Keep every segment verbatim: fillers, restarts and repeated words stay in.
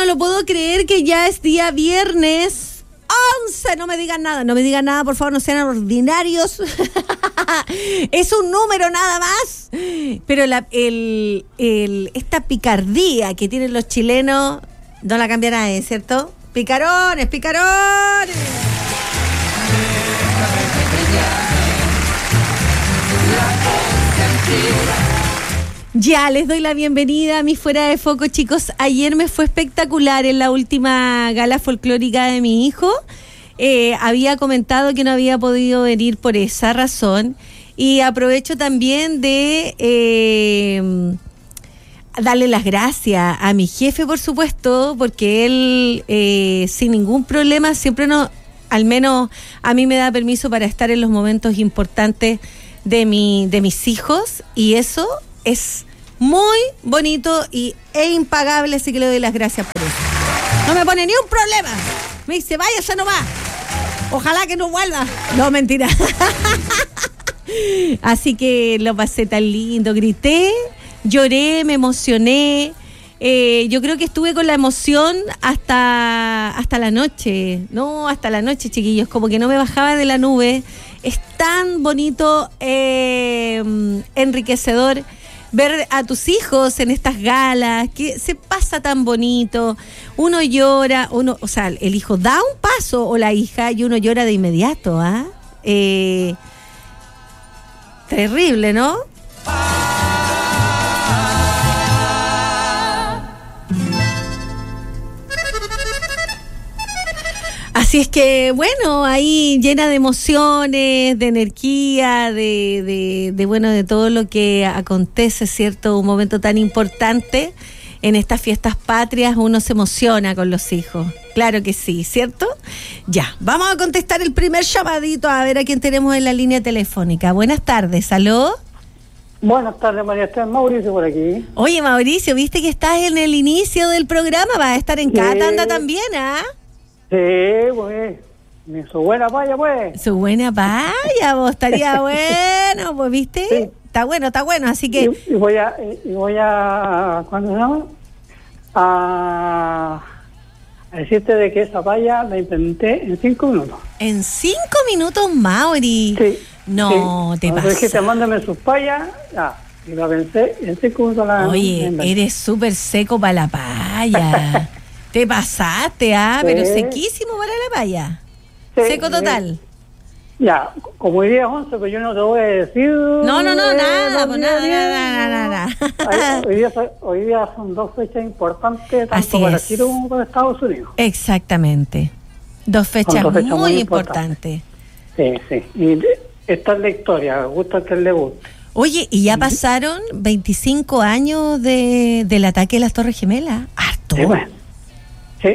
lo puedo creer que ya es día viernes once. No me digan nada, no me digan nada, por favor, no sean ordinarios. Es un número nada más. Pero la, el, el, esta picardía que tienen los chilenos no la cambia nadie, ¿cierto? Picarones, picarones. Ya, les doy la bienvenida a mi Fuera de Foco, chicos. Ayer me fue espectacular en la última gala folclórica de mi hijo. Eh, había comentado que no había podido venir por esa razón. Y aprovecho también de eh, darle las gracias a mi jefe, por supuesto, porque él, eh, sin ningún problema, siempre nos, al menos a mí me da permiso para estar en los momentos importantes de, mi, de mis hijos. Y eso es muy bonito y es impagable, así que le doy las gracias por eso. No me pone ni un problema. Me dice, vaya, ya no va. Ojalá que no vuelva. No, mentira. Así que lo pasé tan lindo. Grité, lloré, me emocioné. Eh, yo creo que estuve con la emoción hasta, hasta la noche. No, hasta la noche, chiquillos. Como que no me bajaba de la nube. Es tan bonito, eh, enriquecedor ver a tus hijos en estas galas, que se pasa tan bonito, uno llora, uno, o sea, el hijo da un paso o la hija y uno llora de inmediato, ¿ah? ¿eh? Eh, terrible, ¿no? Así es que, bueno, ahí llena de emociones, de energía, de, de, de, bueno, de todo lo que acontece, ¿cierto? Un momento tan importante en estas fiestas patrias, uno se emociona con los hijos. Claro que sí, ¿cierto? Ya, vamos a contestar el primer llamadito, a ver a quién tenemos en la línea telefónica. Buenas tardes, ¿aló? Buenas tardes, María Esther. Mauricio por aquí. Oye, Mauricio, ¿viste que estás en el inicio del programa? Vas a estar en cada tanda también, ¿ah? Sí, pues, su buena paya, pues. Su buena paya, vos, estaría bueno, pues, ¿viste? Sí. Está bueno, está bueno, así que... Y, y voy a, y voy a, ¿cuándo se llama? A, a decirte de que esa paya la inventé en cinco minutos. ¿En cinco minutos, Mauri? Sí. No, sí. te pasa. Entonces que te mándame sus payas, ya, y la pensé en cinco minutos la... Oye, la eres súper seco para la paya. Te pasaste, ah, sí. Pero sequísimo para la paya. Sí, seco total. Sí. Ya, como hoy día es once, pues yo no te voy a decir... No, no, no, eh, nada, pues nada, nada, nada, nada. Hoy día, hoy día son dos fechas importantes, tanto así para es. Chile como para Estados Unidos. Exactamente. Dos fechas, dos fechas muy, muy importantes. importantes. Sí, sí. Y esta es la historia, me gusta que le guste. Oye, y ya ¿sí? pasaron veinticinco años de, del ataque de las Torres Gemelas. Harto. Sí, bueno. Sí.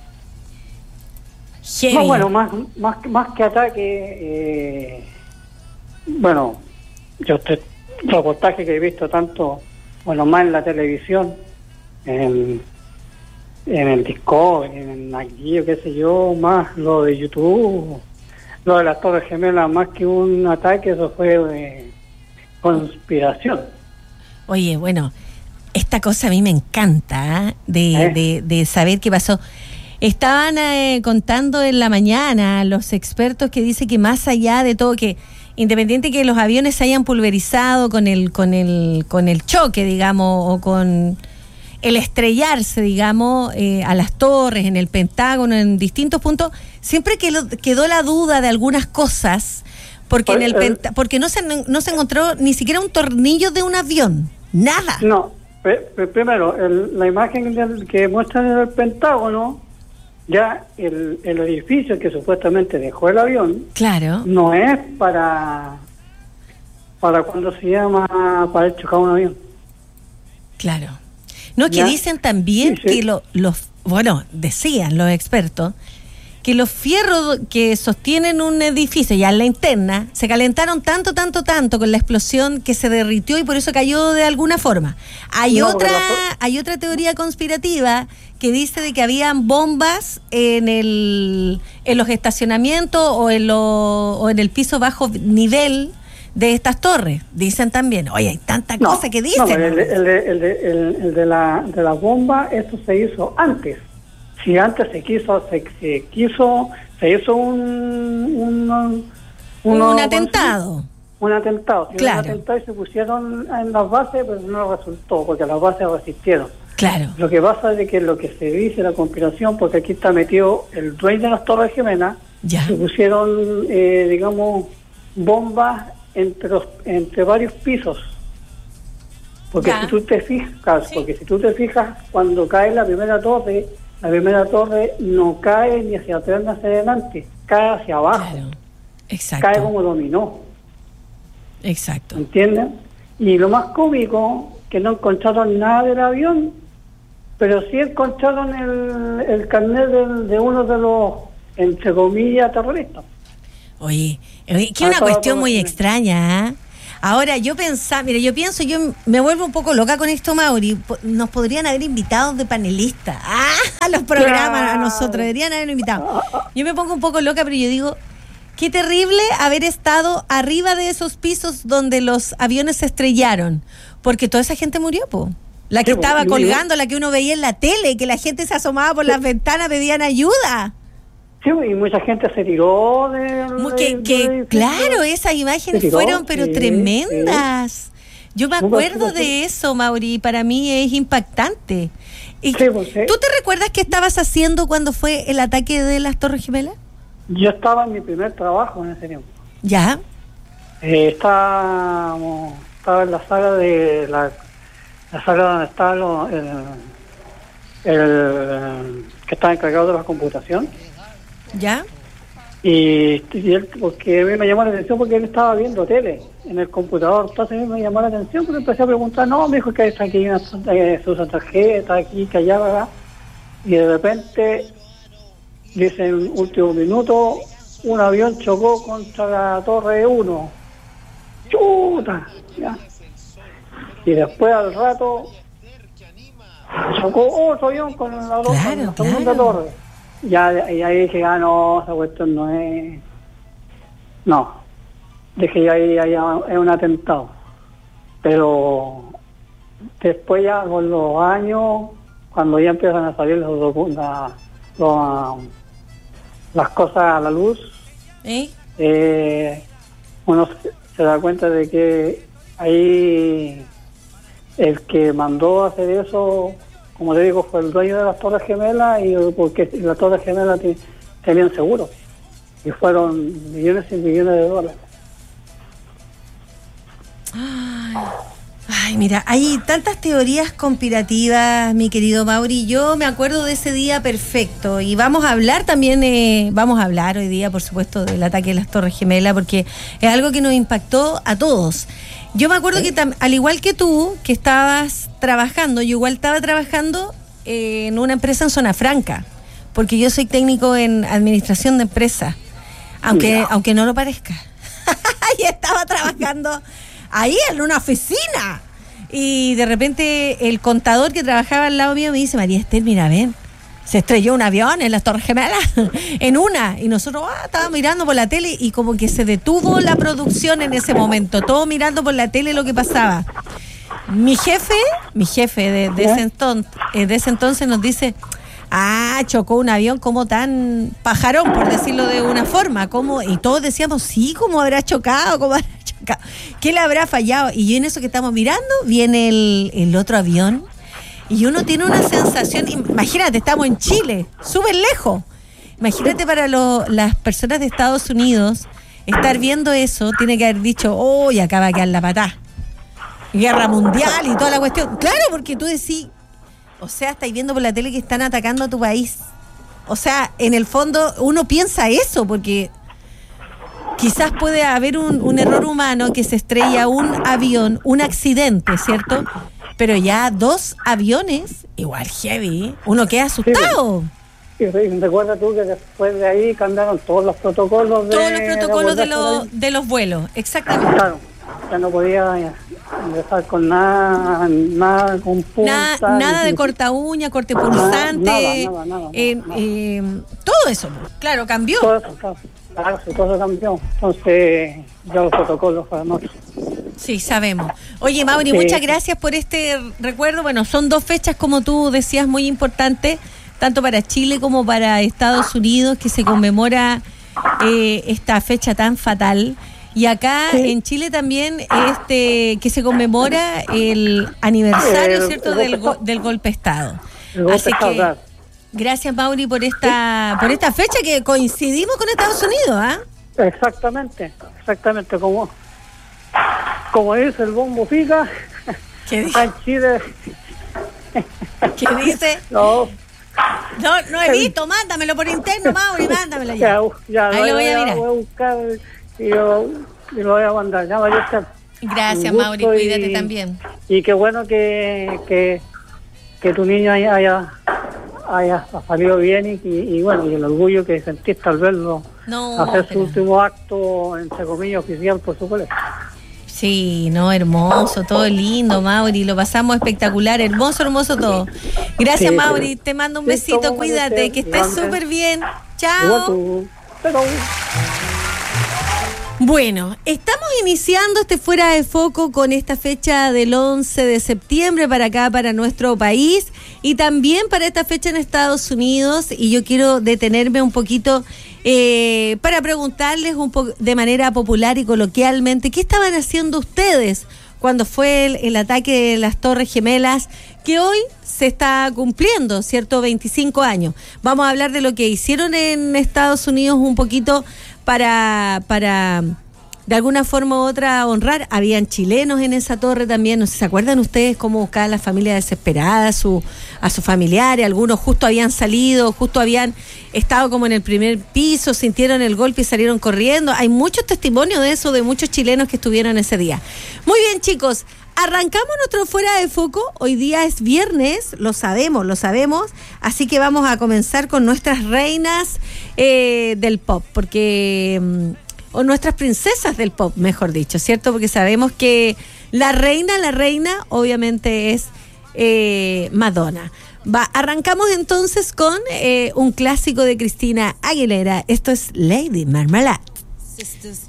Heavy. No, bueno, más, más, más que ataque, eh, bueno, yo este reportaje que he visto tanto, bueno, más en la televisión, en, en el Discovery, en el Nagio, qué sé yo, más lo de YouTube, lo de las Torres Gemelas, más que un ataque, eso fue eh, conspiración. Oye, bueno, esta cosa a mí me encanta, ¿eh? de, ¿Eh? de, de saber qué pasó. Estaban eh, contando en la mañana los expertos que dicen que más allá de todo, que independiente que los aviones se hayan pulverizado con el con el con el choque, digamos, o con el estrellarse, digamos, eh, a las torres, en el Pentágono, en distintos puntos, siempre quedó, quedó la duda de algunas cosas, porque pues, en el eh, penta, porque no se no se encontró ni siquiera un tornillo de un avión, nada. No, primero, el, la imagen del, que muestran en el Pentágono, ya el, el edificio que supuestamente dejó el avión, claro, no es para para cuando se llama para chocar un avión. Claro. No, que ¿ya? Dicen también sí, sí. que lo, los, bueno, decían los expertos, que los fierros que sostienen un edificio, ya en la interna, se calentaron tanto, tanto, tanto con la explosión que se derritió y por eso cayó de alguna forma. Hay no, otra, la... hay otra teoría conspirativa que dice de que habían bombas en el, en los estacionamientos o en lo, o en el piso bajo nivel de estas torres. Dicen también, oye, hay tanta cosa no, que dicen. No, el, el, el, el, el, el de la de la bomba, eso se hizo antes. si antes se quiso, se, se quiso, se hizo un un, un, uno, un atentado. Un atentado, si claro. un atentado y se pusieron en las bases, pero no resultó, porque las bases resistieron. Claro. Lo que pasa es de que lo que se dice la conspiración, porque aquí está metido el dueño de las Torres Gemelas, ya. se pusieron, eh, digamos, bombas entre los, entre varios pisos. Porque ya. si tú te fijas, sí. porque si tú te fijas, cuando cae la primera torre, la primera torre no cae ni hacia atrás ni hacia adelante, cae hacia abajo. Claro. Exacto. Cae como dominó. Exacto. ¿Entienden? Y lo más cómico, que no encontraron nada del avión, pero sí encontraron el, el carnet de, de uno de los, entre comillas, terroristas. Oye, oye que es una cuestión muy extraña, ¿eh? Ahora, yo pensaba, mira, yo pienso, yo me vuelvo un poco loca con esto, Mauri. Nos podrían haber invitado de panelistas ¡ah! A los programas, claro. A nosotros, deberían haber invitado. Yo me pongo un poco loca, pero yo digo, qué terrible haber estado arriba de esos pisos donde los aviones se estrellaron, porque toda esa gente murió, po. La que sí, estaba pues, colgando, la que uno veía en la tele, que la gente se asomaba por sí. las ventanas, pedían ayuda. Sí, y mucha gente se tiró de... Que, que, de claro, esas imágenes tiró, fueron pero sí, tremendas. Sí. Yo me acuerdo de eso, Mauri, para mí es impactante. Y sí, pues, sí. ¿Tú te recuerdas qué estabas haciendo cuando fue el ataque de las Torres Gemelas? Yo estaba en mi primer trabajo en ese tiempo. ¿Ya? Eh, estaba, estaba en la sala de... La, la sala donde estaba lo, el, el que estaba encargado de la computación. ¿Ya? Y, y él, porque a mí me llamó la atención porque él estaba viendo tele en el computador, entonces a mí me llamó la atención porque empecé a preguntar, no, me dijo que está aquí una, eh, su tarjeta, aquí, que allá, ¿verdad? Y de repente, dice en último minuto, un avión chocó contra la torre uno. ¡Chuta! ¿Ya? Y después al rato, chocó otro avión con la, claro, con la segunda claro. torre. Ya, y ahí dije, ah, no, esa cuestión no es... No, dije, ya ahí es un atentado. Pero después ya con los años, cuando ya empiezan a salir los, la, los, las cosas a la luz, ¿eh? Eh, uno se da cuenta de que ahí el que mandó a hacer eso... Como te digo, fue el dueño de las Torres Gemelas y porque las Torres Gemelas t- tenían seguro. Y fueron millones y millones de dólares. Ay, ay, mira, hay tantas teorías conspirativas, mi querido Mauri. Yo me acuerdo de ese día perfecto. Y vamos a hablar también, eh, vamos a hablar hoy día, por supuesto, del ataque de las Torres Gemelas, porque es algo que nos impactó a todos. Yo me acuerdo ¿Sí? que tam- al igual que tú, que estabas trabajando, yo igual estaba trabajando eh, en una empresa en Zona Franca, porque yo soy técnico en administración de empresas, aunque, no. aunque no lo parezca. Y estaba trabajando ahí en una oficina. Y de repente el contador que trabajaba al lado mío me dice, María Esther, mira, ven, se estrelló un avión en las Torres Gemelas, en una, y nosotros ah, estábamos mirando por la tele y como que se detuvo la producción en ese momento, todo mirando por la tele lo que pasaba. Mi jefe, mi jefe de, de, ese, entonces, de ese entonces nos dice, ah, chocó un avión como tan pajarón, por decirlo de una forma, como, y todos decíamos, sí, ¿cómo habrá chocado? ¿Cómo habrá chocado? ¿Qué le habrá fallado? Y yo en eso que estamos mirando, viene el, el otro avión. Y uno tiene una sensación, imagínate, estamos en Chile, súper lejos. Imagínate para lo, las personas de Estados Unidos, estar viendo eso, tiene que haber dicho, oh, y acaba de quedar la patá. Guerra mundial y toda la cuestión. Claro, porque tú decís, o sea, estáis viendo por la tele que están atacando a tu país. O sea, en el fondo uno piensa eso, porque quizás puede haber un, un error humano que se estrella un avión, un accidente, ¿cierto? Pero ya dos aviones, igual heavy, uno queda asustado. Sí, sí, recuerda tú que después de ahí cambiaron todos los protocolos de... Todos los protocolos de, de, los, de los vuelos, exactamente. Claro, ya no podía empezar con nada, nada con punta. Nada, nada de corta uña, corte pulsante. Nada, nada, nada, eh, nada. Eh, todo eso, claro, cambió. Todo eso, claro, claro, todo eso cambió. Entonces, ya los protocolos fueron otros. Sí, sabemos. Oye, Mauri, sí. Muchas gracias por este recuerdo. Bueno, son dos fechas, como tú decías, muy importantes. tanto para Chile como para Estados Unidos, que se conmemora eh, esta fecha tan fatal. Y acá sí. en Chile también este que se conmemora el aniversario, eh, ¿cierto?, del, go, del golpe de Estado. Así que gracias, Mauri, por esta sí. por esta fecha que coincidimos con Estados Unidos, ¿ah? ¿eh? Exactamente, exactamente, como como dice el bombo fica. ¿Qué dice? En Chile. ¿Qué dice? No. No, no he visto, mándamelo por interno, Mauri, mándamelo ya. Ya, ya ahí lo voy a mirar. Voy a buscar y lo, y lo voy a mandar. Ya, vaya a estar. Gracias, Mauri, cuídate y, también. Y qué bueno que, que, que tu niño haya, haya, haya salido bien y, y, y bueno, y el orgullo que sentiste al verlo no, hacer pero... su último acto, entre comillas, oficial por su colegio. Sí, no, hermoso, todo lindo, Mauri, lo pasamos espectacular, hermoso, hermoso todo. Gracias, sí, Mauri, sí. Te mando un besito, sí, cuídate, que estés súper bien. Chao. Bueno, estamos iniciando este Fuera de Foco con esta fecha del once de septiembre para acá, para nuestro país, y también para esta fecha en Estados Unidos, y yo quiero detenerme un poquito eh, para preguntarles un poco de manera popular y coloquialmente, ¿qué estaban haciendo ustedes cuando fue el, el ataque de las Torres Gemelas, que hoy se está cumpliendo, ¿cierto? veinticinco años. Vamos a hablar de lo que hicieron en Estados Unidos un poquito para, para de alguna forma u otra honrar. Habían chilenos en esa torre también, no sé, ¿se acuerdan ustedes cómo buscaban las familias desesperadas a, su, a sus familiares? Algunos justo habían salido, justo habían estado como en el primer piso, sintieron el golpe y salieron corriendo. Hay muchos testimonios de eso, de muchos chilenos que estuvieron ese día. Muy bien, chicos, arrancamos nuestro Fuera de Foco. Hoy día es viernes, lo sabemos, lo sabemos, así que vamos a comenzar con nuestras reinas eh, del pop, porque... o nuestras princesas del pop, mejor dicho, ¿cierto? Porque sabemos que la reina, la reina, obviamente es eh, Madonna. Va, arrancamos entonces con eh, un clásico de Cristina Aguilera. Esto es Lady Marmalade.